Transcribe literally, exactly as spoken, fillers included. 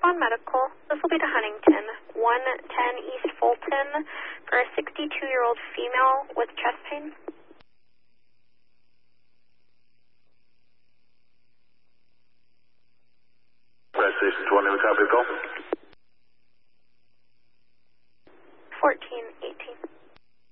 Swan Medical. This will be to Huntington, one ten East Fulton, for a sixty-two-year-old female with chest pain. Press station twenty, we copy the call.